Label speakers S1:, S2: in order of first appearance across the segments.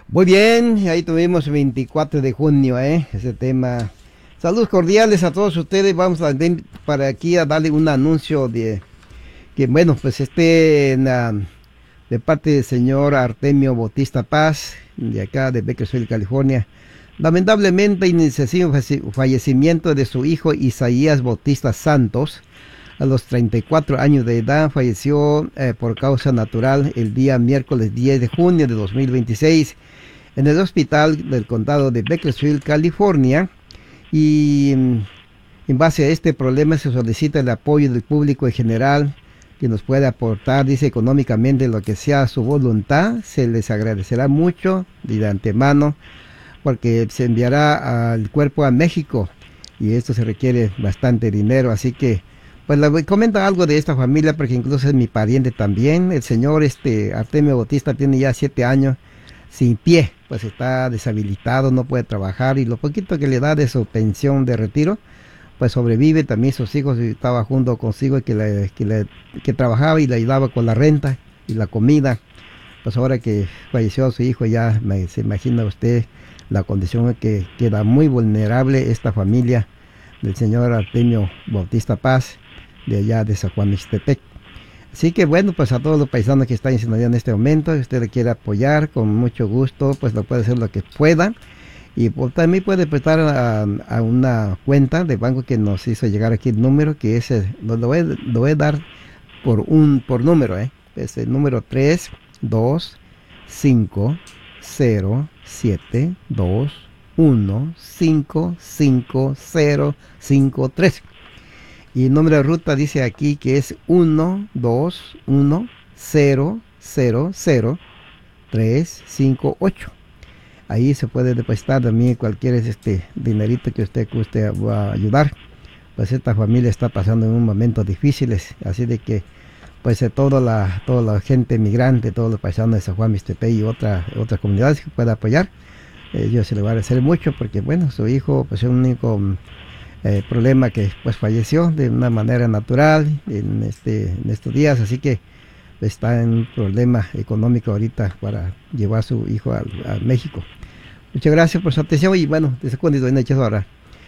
S1: Muy bien, ahí tuvimos 24 de junio, ese tema. Saludos cordiales a todos ustedes. Vamos a para aquí a darle un anuncio de que, bueno, pues de parte del señor Artemio Bautista Paz, de acá de Bakersfield, California. Lamentablemente, inició fallecimiento de su hijo Isaías Bautista Santos. A los 34 años de edad falleció por causa natural el día miércoles 10 de junio de 2026 en el hospital del condado de Bakersfield, California. Y en base a este problema se solicita el apoyo del público en general que nos puede aportar, dice, económicamente lo que sea su voluntad. Se les agradecerá mucho de antemano porque se enviará al cuerpo a México y esto se requiere bastante dinero, así que pues le comento algo de esta familia porque incluso es mi pariente también. El señor Artemio Bautista tiene ya 7 años sin pie, pues está deshabilitado, no puede trabajar y lo poquito que le da de su pensión de retiro, pues sobrevive. También sus hijos estaban junto consigo y que trabajaba y le ayudaba con la renta y la comida. Pues ahora que falleció su hijo ya se imagina usted la condición que queda muy vulnerable esta familia del señor Artemio Bautista Paz de allá de San Juan Mixtepec. Así que bueno, pues a todos los paisanos que están en Sinaloa en este momento, si usted le quiere apoyar con mucho gusto, pues lo puede hacer lo que pueda. Y pues, también puede prestar a una cuenta de banco que nos hizo llegar aquí el número, que es, lo voy a dar por número, es el número 3250721555053. Y el número de ruta dice aquí que es 1210000358. Ahí se puede depositar también cualquier dinerito que usted va a ayudar. Pues esta familia está pasando en un momento difíciles, así de que pues toda la gente migrante, todos los paisanos de San Juan Mixtepec y otras comunidades que pueda apoyar, yo se le va a agradecer mucho porque bueno, su hijo pues es un único problema que pues falleció de una manera natural en estos días, así que está en un problema económico ahorita para llevar a su hijo a México. Muchas gracias por su atención y bueno, de segundo en hecho ahora.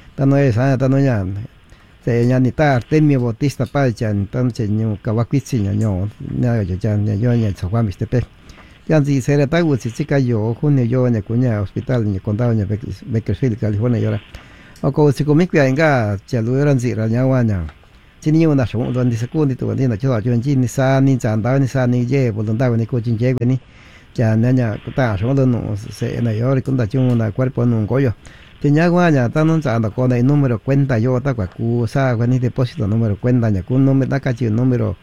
S1: Se ñanita Artemio Bautista Paz entonces ñu kawakwitsi ño San Juan Mixtepec. Ya si se reta si chica yo junio yo en cuña hospital en el condado de Bakersfield, California y ahora. O como si conmigo venga chalueran si rañawaña. Chini una son donde se cundi tu bandina cho yo en ni sa ni chanda ni sa ni ye voluntad ni coaching ye ni. Ya naña ta son no se na yo con da una cuerpo en un goyo. Tiñaguaña tan un chanda con el número cuenta yo ta cu sa ni depósito número cuenta ya con número da cachi número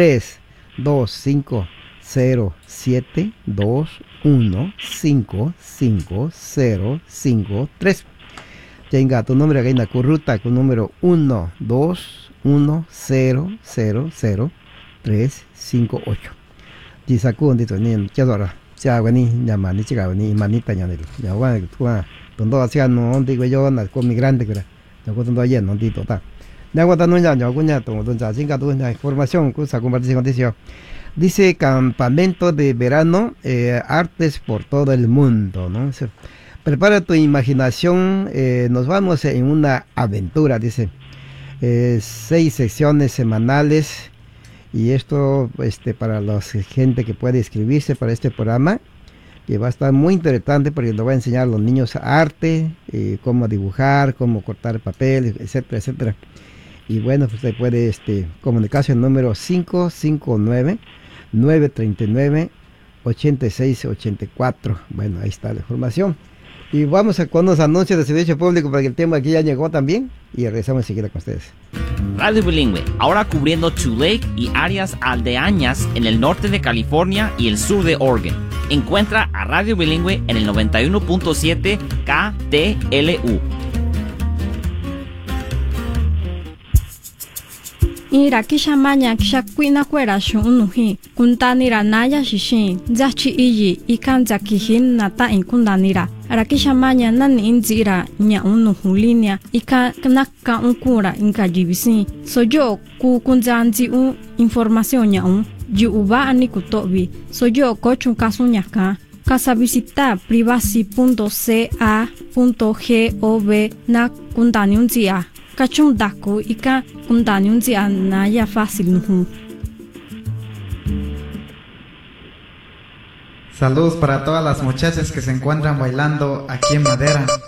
S1: 3250721555053. Tenga tu nombre aquí en la ruta con número 1210000358. Disaku un dito ni chadora. Ya vení llama ni chica vení manita ñanel. Ya va tu donde hacía no digo yo na con migrante que yo cuando ayer no dito ta. Ya cuando no ya yo cuña to don ya cinca tu información que se compartir contigo. Dice campamento de verano, artes por todo el mundo, ¿no? Prepara tu imaginación, nos vamos en una aventura, dice. 6 secciones semanales y esto para la gente que puede inscribirse para este programa, que va a estar muy interesante porque le va a enseñar a los niños arte, cómo dibujar, cómo cortar papel, etcétera, etcétera. Y bueno, pues usted puede comunicarse al número 559-939-8684. Bueno, ahí está la información. Y vamos con los anuncios de servicio público porque el tema aquí ya llegó también y regresamos enseguida con ustedes.
S2: Radio Bilingüe, ahora cubriendo Tule y áreas aldeañas en el norte de California y el sur de Oregon. Encuentra a Radio Bilingüe en el 91.7 KTLU.
S3: Ira kisha maña kisha kuina kwera shunuhi kuntanira naya shishin zachi iyi ikanza kihin nata inkundanira arakisha maña nani inzira nya unuhulinia ikanaka unkura inkajibisi sojo ku kunzanzi información nya ji uba ani kutobi sojo kochun kasunyaka Casa visita privacy.ca.gov na kundaniunzia. Kachung daku ika kundaniunzia na ya fácil nuhu.
S4: Saludos para todas las muchachas que se encuentran bailando aquí en Madera.